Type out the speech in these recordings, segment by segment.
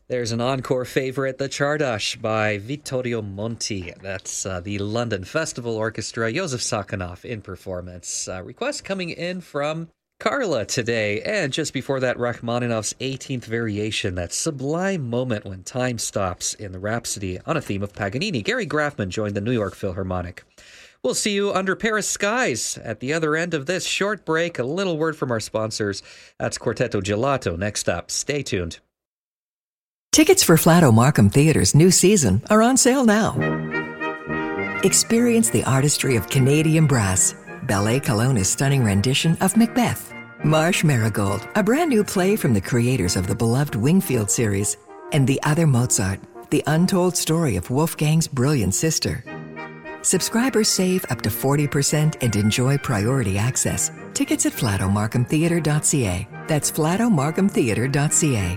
There's an encore favorite, The Czardas by Vittorio Monti. That's the London Festival Orchestra, Josef Sakhanov in performance. Request coming in from Carla today. And just before that, Rachmaninoff's 18th variation, that sublime moment when time stops in the Rhapsody on a theme of Paganini. Gary Graffman joined the New York Philharmonic. We'll see you under Paris skies at the other end of this short break. A little word from our sponsors. That's Quartetto Gelato next up. Stay tuned. Tickets for Flato Markham Theatre's new season are on sale now. Experience the artistry of Canadian brass, Ballet Kelowna's stunning rendition of Macbeth, Marsh Marigold, a brand new play from the creators of the beloved Wingfield series, and The Other Mozart, the untold story of Wolfgang's brilliant sister. Subscribers save up to 40% and enjoy priority access. Tickets at flatomarkhamtheatre.ca. That's flatomarkhamtheatre.ca.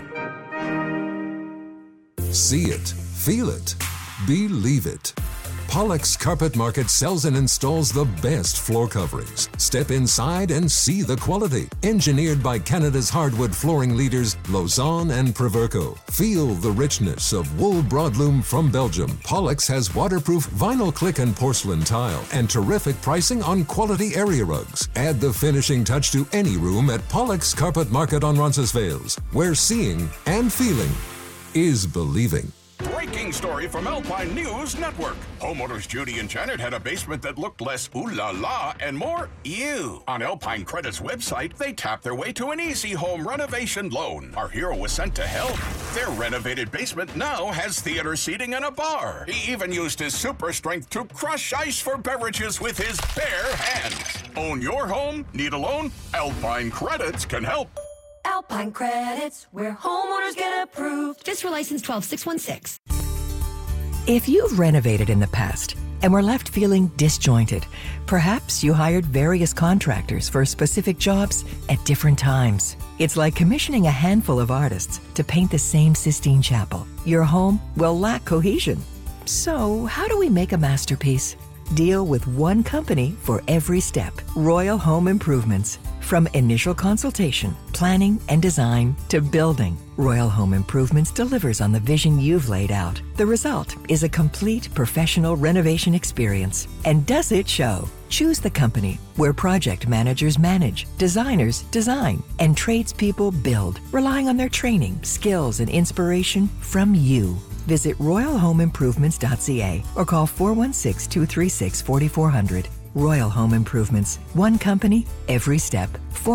See it, feel it, believe it. Pollock's Carpet Market sells and installs the best floor coverings. Step inside and see the quality. Engineered by Canada's hardwood flooring leaders, Lausanne and Proverco. Feel the richness of wool broadloom from Belgium. Pollock's has waterproof vinyl click and porcelain tile and terrific pricing on quality area rugs. Add the finishing touch to any room at Pollock's Carpet Market on Roncesvalles, where seeing and feeling is believing. Breaking story from Alpine News Network. Homeowners Judy and Janet had a basement that looked less ooh la la and more ew. On Alpine Credit's website, they tapped their way to an easy home renovation loan. Our hero was sent to help. Their renovated basement now has theater seating and a bar. He even used his super strength to crush ice for beverages with his bare hands. Own your home? Need a loan? Alpine Credits can help. Alpine Credits, where homeowners get approved. Just for license 12616. If you've renovated in the past and were left feeling disjointed, perhaps you hired various contractors for specific jobs at different times. It's like commissioning a handful of artists to paint the same Sistine Chapel. Your home will lack cohesion. So, how do we make a masterpiece? Deal with one company for every step. Royal Home Improvements. From initial consultation, planning, and design to building, Royal Home Improvements delivers on the vision you've laid out. The result is a complete professional renovation experience. And does it show? Choose the company where project managers manage, designers design, and tradespeople build, relying on their training, skills, and inspiration from you. Visit royalhomeimprovements.ca or call 416-236-4400. Royal Home Improvements. One company, every step.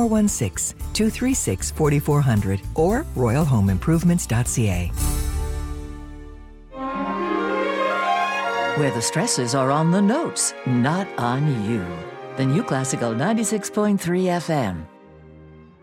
416-236-4400 or royalhomeimprovements.ca. Where the stresses are on the notes, not on you. The new Classical 96.3 FM.